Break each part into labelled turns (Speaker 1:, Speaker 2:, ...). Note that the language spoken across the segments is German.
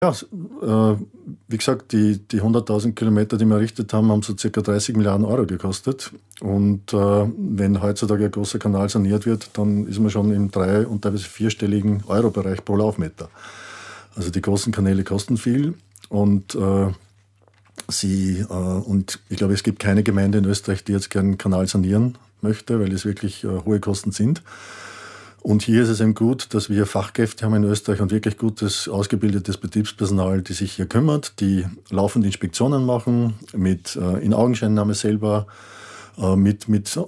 Speaker 1: Ja, wie gesagt, die 100.000 Kilometer, die wir errichtet haben, haben so circa 30 Milliarden Euro gekostet. Und wenn heutzutage ein großer Kanal saniert wird, dann ist man schon im 3- und teilweise 4-stelligen Euro-Bereich pro Laufmeter. Also die großen Kanäle kosten viel und und ich glaube, es gibt keine Gemeinde in Österreich, die jetzt gerne einen Kanal sanieren möchte, weil es wirklich hohe Kosten sind. Und hier ist es eben gut, dass wir Fachkräfte haben in Österreich und wirklich gutes, ausgebildetes Betriebspersonal, die sich hier kümmert, die laufend Inspektionen machen, mit In-Augenscheinnahme selber, mit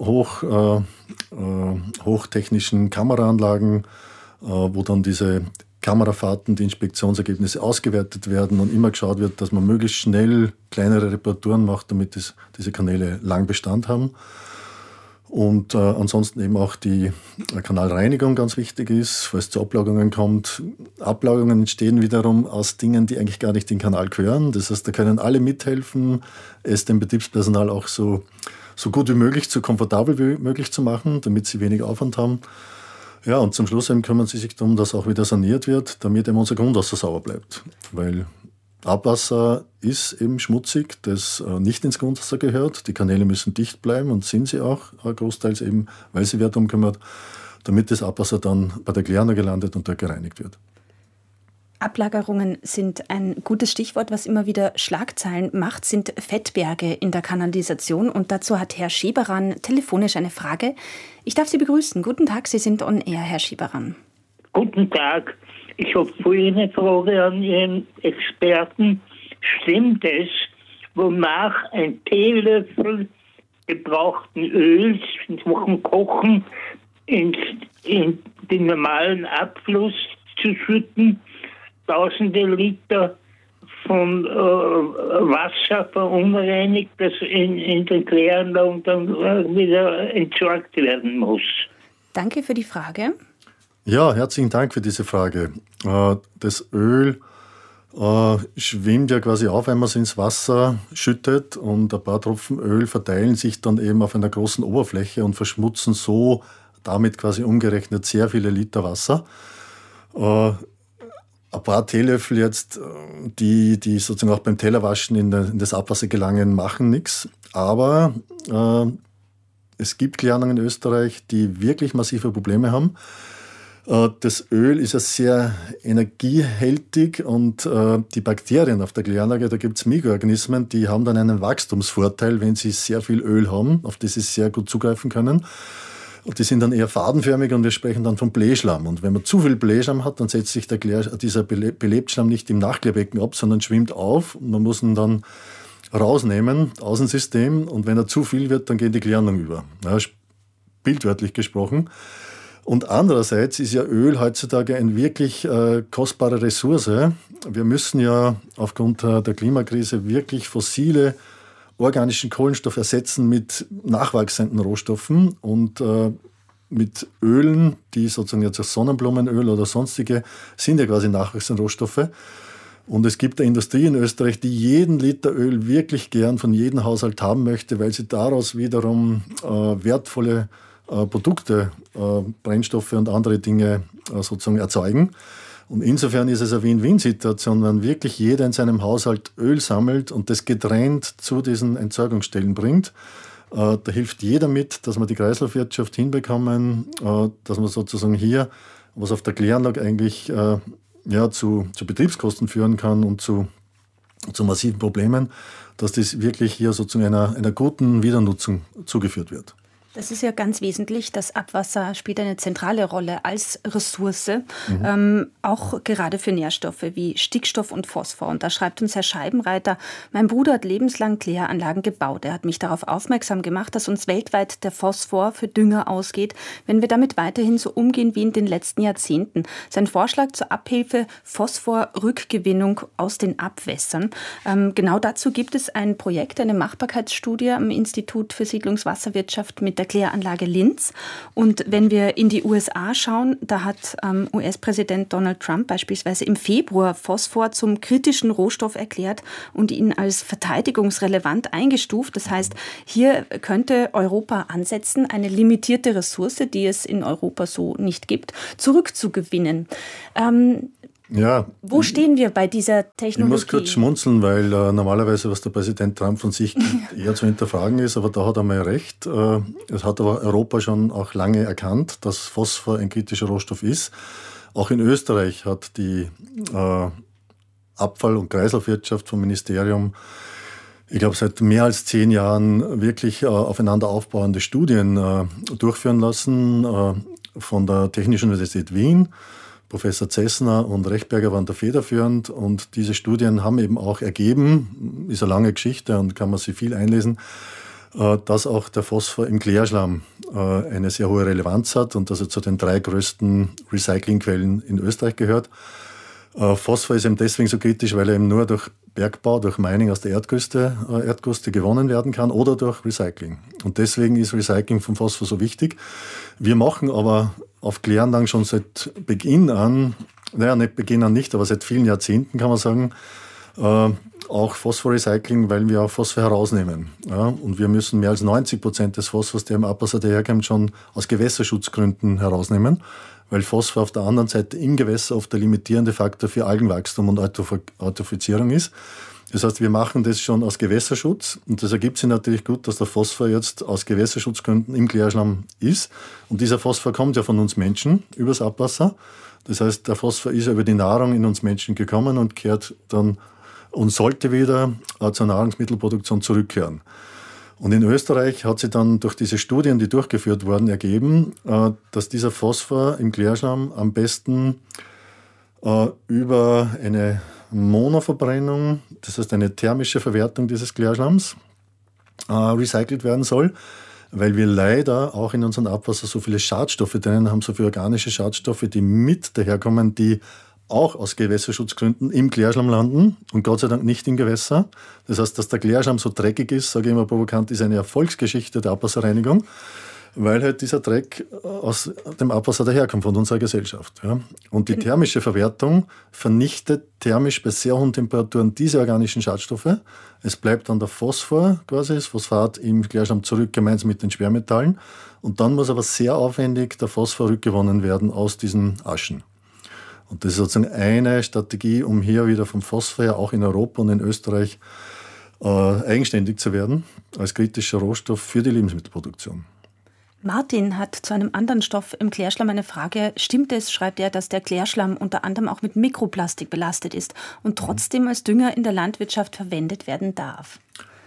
Speaker 1: hochtechnischen Kameraanlagen, wo dann diese Kamerafahrten, die Inspektionsergebnisse ausgewertet werden und immer geschaut wird, dass man möglichst schnell kleinere Reparaturen macht, damit diese Kanäle lang Bestand haben. Und ansonsten eben auch die Kanalreinigung ganz wichtig ist, falls es zu Ablagerungen kommt. Ablagerungen entstehen wiederum aus Dingen, die eigentlich gar nicht in den Kanal gehören. Das heißt, da können alle mithelfen, es dem Betriebspersonal auch so gut wie möglich, so komfortabel wie möglich zu machen, damit sie wenig Aufwand haben. Ja, und zum Schluss eben kümmern sie sich darum, dass auch wieder saniert wird, damit eben unser Grundwasser sauber bleibt. Weil Abwasser ist eben schmutzig, das nicht ins Grundwasser gehört. Die Kanäle müssen dicht bleiben und sind sie auch großteils eben, weil sie wer darum kümmert, damit das Abwasser dann bei der Kläranlage landet und dort gereinigt wird.
Speaker 2: Ablagerungen sind ein gutes Stichwort. Was immer wieder Schlagzeilen macht, sind Fettberge in der Kanalisation. Und dazu hat Herr Schieberan telefonisch eine Frage. Ich darf Sie begrüßen. Guten Tag, Sie sind on air, Herr Schieberan.
Speaker 3: Guten Tag. Ich habe vorhin eine Frage an Ihren Experten. Stimmt es, wonach ein Teelöffel gebrauchten Öls nach dem Kochen in den normalen Abfluss zu schütten, tausende Liter von Wasser verunreinigt, das in den Kläranlagen dann wieder entsorgt werden muss?
Speaker 2: Danke für die Frage.
Speaker 1: Ja, herzlichen Dank für diese Frage. Das Öl schwimmt ja quasi auf, wenn man es ins Wasser schüttet, und ein paar Tropfen Öl verteilen sich dann eben auf einer großen Oberfläche und verschmutzen so damit quasi umgerechnet sehr viele Liter Wasser. Ein paar Teelöffel jetzt, die sozusagen auch beim Tellerwaschen in das Abwasser gelangen, machen nichts. Aber es gibt Kläranlagen in Österreich, die wirklich massive Probleme haben. Das Öl ist ja sehr energiehältig und die Bakterien auf der Kläranlage, da gibt es Mikroorganismen, die haben dann einen Wachstumsvorteil, wenn sie sehr viel Öl haben, auf das sie sehr gut zugreifen können. Und die sind dann eher fadenförmig und wir sprechen dann von Blähschlamm. Und wenn man zu viel Blähschlamm hat, dann setzt sich dieser Belebtschlamm nicht im Nachklärbecken ab, sondern schwimmt auf. Und man muss ihn dann rausnehmen aus dem System. Und wenn er zu viel wird, dann gehen die Kläranlagen über. Ja, bildwörtlich gesprochen. Und andererseits ist ja Öl heutzutage eine wirklich kostbare Ressource. Wir müssen ja aufgrund der Klimakrise wirklich fossile organischen Kohlenstoff ersetzen mit nachwachsenden Rohstoffen und mit Ölen, die sozusagen jetzt das Sonnenblumenöl oder sonstige, sind ja quasi nachwachsende Rohstoffe. Und es gibt eine Industrie in Österreich, die jeden Liter Öl wirklich gern von jedem Haushalt haben möchte, weil sie daraus wiederum wertvolle Produkte, Brennstoffe und andere Dinge sozusagen erzeugen. Und insofern ist es eine Win-Win-Situation, wenn wirklich jeder in seinem Haushalt Öl sammelt und das getrennt zu diesen Entsorgungsstellen bringt. Da hilft jeder mit, dass wir die Kreislaufwirtschaft hinbekommen, dass man sozusagen hier, was auf der Kläranlage eigentlich zu Betriebskosten führen kann und zu massiven Problemen, dass das wirklich hier sozusagen einer guten Wiedernutzung zugeführt wird.
Speaker 2: Das ist ja ganz wesentlich. Das Abwasser spielt eine zentrale Rolle als Ressource, auch gerade für Nährstoffe wie Stickstoff und Phosphor. Und da schreibt uns Herr Scheibenreiter: Mein Bruder hat lebenslang Kläranlagen gebaut. Er hat mich darauf aufmerksam gemacht, dass uns weltweit der Phosphor für Dünger ausgeht, wenn wir damit weiterhin so umgehen wie in den letzten Jahrzehnten. Sein Vorschlag zur Abhilfe: Phosphorrückgewinnung aus den Abwässern. Genau dazu gibt es ein Projekt, eine Machbarkeitsstudie am Institut für Siedlungswasserwirtschaft mit der Kläranlage Linz. Und wenn wir in die USA schauen, da hat US-Präsident Donald Trump beispielsweise im Februar Phosphor zum kritischen Rohstoff erklärt und ihn als verteidigungsrelevant eingestuft. Das heißt, hier könnte Europa ansetzen, eine limitierte Ressource, die es in Europa so nicht gibt, zurückzugewinnen.
Speaker 1: Ja.
Speaker 2: Wo stehen wir bei dieser Technologie?
Speaker 1: Ich muss kurz schmunzeln, weil normalerweise, was der Präsident Trump von sich gibt, eher zu hinterfragen ist, aber da hat er mal recht. Es hat aber Europa schon auch lange erkannt, dass Phosphor ein kritischer Rohstoff ist. Auch in Österreich hat die Abfall- und Kreislaufwirtschaft vom Ministerium, ich glaube, seit mehr als 10 Jahren wirklich aufeinander aufbauende Studien durchführen lassen von der Technischen Universität Wien. Professor Zessner und Rechberger waren da federführend und diese Studien haben eben auch ergeben, ist eine lange Geschichte und kann man sich viel einlesen, dass auch der Phosphor im Klärschlamm eine sehr hohe Relevanz hat und dass er zu den 3 größten Recyclingquellen in Österreich gehört. Phosphor ist eben deswegen so kritisch, weil er eben nur durch Bergbau, durch Mining aus der Erdkruste gewonnen werden kann oder durch Recycling. Und deswegen ist Recycling von Phosphor so wichtig. Wir machen aber auf Kläranlagen schon seit Beginn an, nicht Beginn an nicht, aber seit vielen Jahrzehnten kann man sagen, auch Phosphorrecycling, weil wir auch Phosphor herausnehmen. Ja, und wir müssen mehr als 90% des Phosphors, der im Abwasser daherkommt, schon aus Gewässerschutzgründen herausnehmen, weil Phosphor auf der anderen Seite im Gewässer oft der limitierende Faktor für Algenwachstum und Eutrophizierung ist. Das heißt, wir machen das schon aus Gewässerschutz und das ergibt sich natürlich gut, dass der Phosphor jetzt aus Gewässerschutzgründen im Klärschlamm ist. Und dieser Phosphor kommt ja von uns Menschen übers Abwasser. Das heißt, der Phosphor ist ja über die Nahrung in uns Menschen gekommen und kehrt dann und sollte wieder zur Nahrungsmittelproduktion zurückkehren. Und in Österreich hat sich dann durch diese Studien, die durchgeführt wurden, ergeben, dass dieser Phosphor im Klärschlamm am besten über eine Monoverbrennung, das heißt eine thermische Verwertung dieses Klärschlamms, recycelt werden soll, weil wir leider auch in unserem Abwasser so viele Schadstoffe drinnen haben, so viele organische Schadstoffe, die mit daherkommen, die auch aus Gewässerschutzgründen im Klärschlamm landen und Gott sei Dank nicht im Gewässer. Das heißt, dass der Klärschlamm so dreckig ist, sage ich immer provokant, ist eine Erfolgsgeschichte der Abwasserreinigung, weil halt dieser Dreck aus dem Abwasser daherkommt von unserer Gesellschaft. Ja. Und die thermische Verwertung vernichtet thermisch bei sehr hohen Temperaturen diese organischen Schadstoffe. Es bleibt dann der Phosphor, quasi das Phosphat im Klärschlamm zurück, gemeinsam mit den Schwermetallen. Und dann muss aber sehr aufwendig der Phosphor rückgewonnen werden aus diesen Aschen. Und das ist sozusagen eine Strategie, um hier wieder vom Phosphor her auch in Europa und in Österreich eigenständig zu werden, als kritischer Rohstoff für die Lebensmittelproduktion.
Speaker 2: Martin hat zu einem anderen Stoff im Klärschlamm eine Frage. Stimmt es, schreibt er, dass der Klärschlamm unter anderem auch mit Mikroplastik belastet ist und trotzdem als Dünger in der Landwirtschaft verwendet werden darf?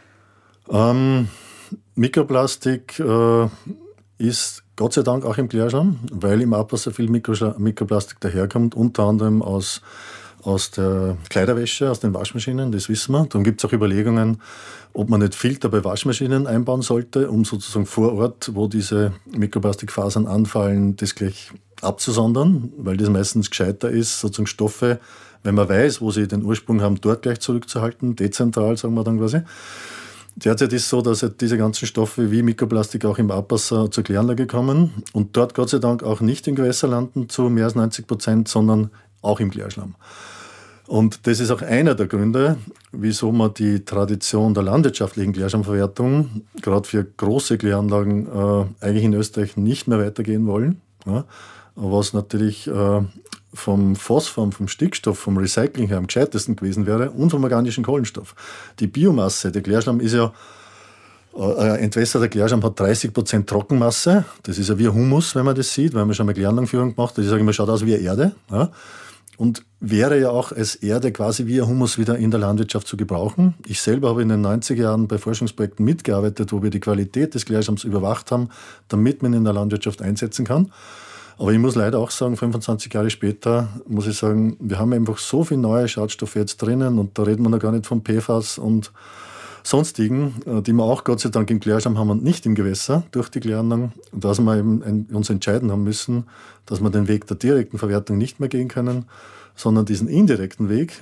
Speaker 1: Mikroplastik ist Gott sei Dank auch im Klärschlamm, weil im Abwasser viel Mikroplastik daherkommt, unter anderem aus der Kleiderwäsche, aus den Waschmaschinen, das wissen wir. Darum gibt es auch Überlegungen, ob man nicht Filter bei Waschmaschinen einbauen sollte, um sozusagen vor Ort, wo diese Mikroplastikfasern anfallen, das gleich abzusondern, weil das meistens gescheiter ist, sozusagen Stoffe, wenn man weiß, wo sie den Ursprung haben, dort gleich zurückzuhalten, dezentral, sagen wir dann quasi. Derzeit ist es so, dass diese ganzen Stoffe wie Mikroplastik auch im Abwasser zur Kläranlage kommen und dort Gott sei Dank auch nicht im Gewässer landen zu mehr als 90%, sondern auch im Klärschlamm. Und das ist auch einer der Gründe, wieso man die Tradition der landwirtschaftlichen Klärschlammverwertung gerade für große Kläranlagen eigentlich in Österreich nicht mehr weitergehen wollen. Ja, was natürlich vom Phosphor, vom Stickstoff, vom Recycling her am gescheitesten gewesen wäre und vom organischen Kohlenstoff. Die Biomasse, der Klärschlamm ist ja, entwässerter Klärschlamm hat 30% Trockenmasse. Das ist ja wie Humus, wenn man das sieht, weil man schon mal Kläranlagenführung gemacht hat. Ich sage immer, schaut aus wie Erde. Ja. Und wäre ja auch als Erde quasi wie ein Humus wieder in der Landwirtschaft zu gebrauchen. Ich selber habe in den 90er Jahren bei Forschungsprojekten mitgearbeitet, wo wir die Qualität des Klärschlamms überwacht haben, damit man ihn in der Landwirtschaft einsetzen kann. Aber ich muss leider auch sagen, 25 Jahre später muss ich sagen, wir haben einfach so viele neue Schadstoffe jetzt drinnen und da reden wir noch gar nicht von PFAS und sonstigen, die wir auch Gott sei Dank im Klärschlamm haben und nicht im Gewässer durch die Kläranlagen, dass wir eben uns entscheiden haben müssen, dass wir den Weg der direkten Verwertung nicht mehr gehen können, sondern diesen indirekten Weg,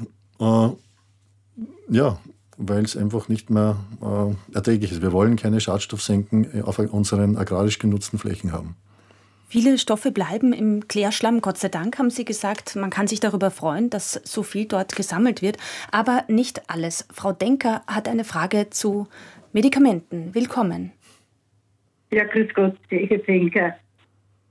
Speaker 1: weil es einfach nicht mehr erträglich ist. Wir wollen keine Schadstoffsenken auf unseren agrarisch genutzten Flächen haben.
Speaker 2: Viele Stoffe bleiben im Klärschlamm. Gott sei Dank, haben Sie gesagt. Man kann sich darüber freuen, dass so viel dort gesammelt wird. Aber nicht alles. Frau Denker hat eine Frage zu Medikamenten. Willkommen.
Speaker 4: Ja, grüß Gott, Herr Denker.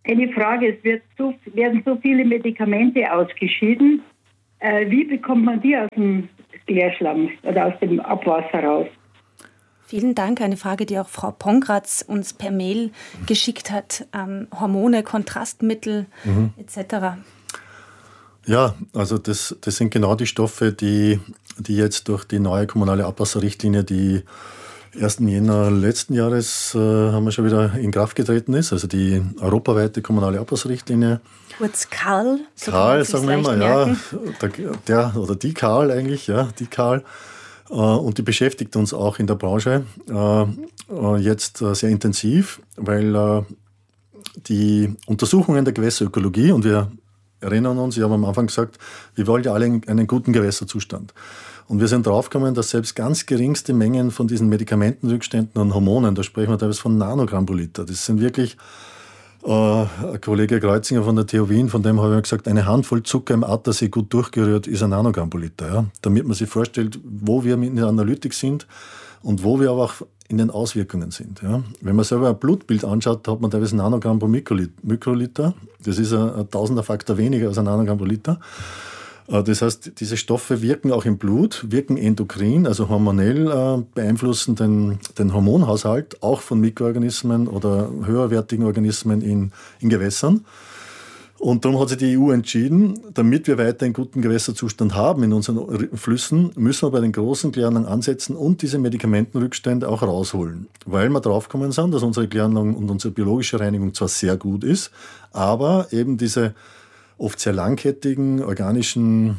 Speaker 4: Eine Frage, werden so viele Medikamente ausgeschieden. Wie bekommt man die aus dem Klärschlamm oder aus dem Abwasser raus?
Speaker 2: Vielen Dank. Eine Frage, die auch Frau Pongratz uns per Mail geschickt hat. Hormone, Kontrastmittel etc.
Speaker 1: Ja, also das sind genau die Stoffe, die jetzt durch die neue kommunale Abwasserrichtlinie, die 1. Jänner letzten Jahres haben wir schon wieder in Kraft getreten ist, also die europaweite kommunale Abwasserrichtlinie.
Speaker 2: Kurz Karl.
Speaker 1: Karl, sagen wir immer, ja, der oder die Karl eigentlich, ja, die Karl. Und die beschäftigt uns auch in der Branche jetzt sehr intensiv, weil die Untersuchungen der Gewässerökologie, und wir erinnern uns, ich habe am Anfang gesagt, wir wollen ja alle einen guten Gewässerzustand. Und wir sind draufgekommen, dass selbst ganz geringste Mengen von diesen Medikamentenrückständen und Hormonen, da sprechen wir teilweise von Nanogramm pro Liter, das sind wirklich, Kollege Kreuzinger von der TU Wien, von dem habe ich gesagt, eine Handvoll Zucker im Attersee gut durchgerührt ist ein Nanogramm pro Liter. Ja? Damit man sich vorstellt, wo wir mit der Analytik sind und wo wir aber auch in den Auswirkungen sind. Ja? Wenn man selber ein Blutbild anschaut, hat man teilweise Nanogramm pro Mikroliter. Das ist ein Tausender-Faktor weniger als ein Nanogramm pro Liter. Das heißt, diese Stoffe wirken auch im Blut, wirken endokrin, also hormonell beeinflussen den Hormonhaushalt, auch von Mikroorganismen oder höherwertigen Organismen in Gewässern. Und darum hat sich die EU entschieden, damit wir weiter einen guten Gewässerzustand haben in unseren Flüssen, müssen wir bei den großen Kläranlagen ansetzen und diese Medikamentenrückstände auch rausholen. Weil wir draufgekommen sind, dass unsere Kläranlagen und unsere biologische Reinigung zwar sehr gut ist, aber eben diese oft sehr langkettigen organischen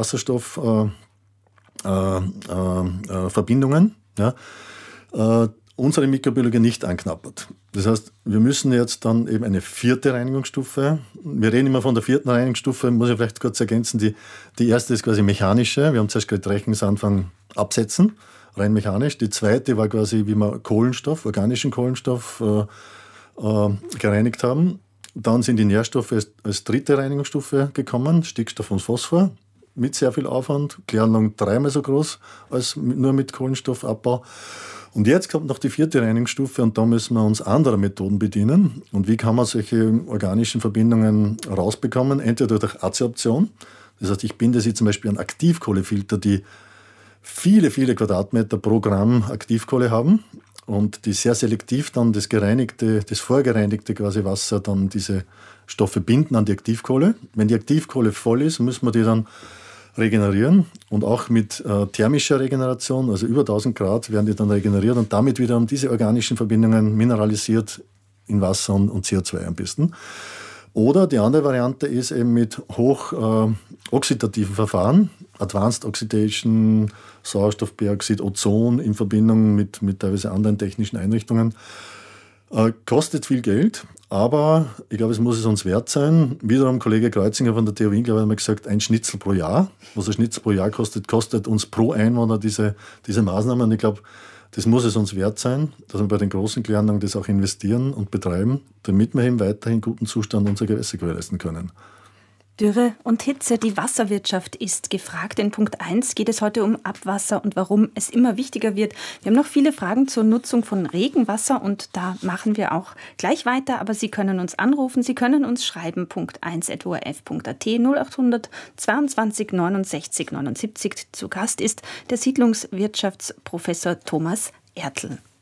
Speaker 1: Kohlenwasserstoffverbindungen, unsere Mikrobiologie nicht anknabbert. Das heißt, wir müssen jetzt dann eben eine 4. Reinigungsstufe, wir reden immer von der 4. Reinigungsstufe, muss ich vielleicht kurz ergänzen, die erste ist quasi mechanische, wir haben zuerst gerade Rechensanfang absetzen, rein mechanisch. Die zweite war quasi, wie wir Kohlenstoff, organischen Kohlenstoff gereinigt haben. Dann sind die Nährstoffe als 3. Reinigungsstufe gekommen, Stickstoff und Phosphor, mit sehr viel Aufwand, Kläranlagen 3-mal so groß als nur mit Kohlenstoffabbau. Und jetzt kommt noch die 4. Reinigungsstufe und da müssen wir uns anderer Methoden bedienen. Und wie kann man solche organischen Verbindungen rausbekommen? Entweder durch Adsorption, das heißt, ich binde sie zum Beispiel an Aktivkohlefilter, die viele, viele Quadratmeter pro Gramm Aktivkohle haben und die sehr selektiv dann das vorgereinigte quasi Wasser dann diese Stoffe binden an die Aktivkohle. Wenn die Aktivkohle voll ist, müssen wir die dann regenerieren und auch mit thermischer Regeneration, also über 1000 Grad werden die dann regeneriert und damit wiederum diese organischen Verbindungen mineralisiert in Wasser und CO2 am besten. Oder die andere Variante ist eben mit hoch oxidativen Verfahren, Advanced Oxidation, Sauerstoffperoxid, Ozon in Verbindung mit teilweise anderen technischen Einrichtungen. Kostet viel Geld, aber ich glaube, es muss es uns wert sein. Wiederum Kollege Kreuzinger von der TU Wien, glaube ich, hat mal gesagt, ein Schnitzel pro Jahr. Was ein Schnitzel pro Jahr kostet uns pro Einwohner diese Maßnahmen. Und ich glaube, das muss es uns wert sein, dass wir bei den großen Kläranlagen das auch investieren und betreiben, damit wir eben weiterhin guten Zustand unserer Gewässer gewährleisten können.
Speaker 2: Dürre und Hitze, die Wasserwirtschaft ist gefragt. In Punkt 1 geht es heute um Abwasser und warum es immer wichtiger wird. Wir haben noch viele Fragen zur Nutzung von Regenwasser und da machen wir auch gleich weiter. Aber Sie können uns anrufen, Sie können uns schreiben, punkt1@orf.at 0800 22 69 79. Zu Gast ist der Siedlungswirtschaftsprofessor Thomas Ertl.